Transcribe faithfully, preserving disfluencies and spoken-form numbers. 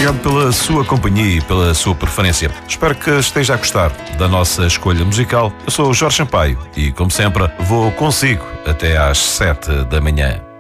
obrigado pela sua companhia e pela sua preferência. Espero que esteja a gostar da nossa escolha musical. Eu sou o Jorge Sampaio e, como sempre, vou consigo até às sete da manhã.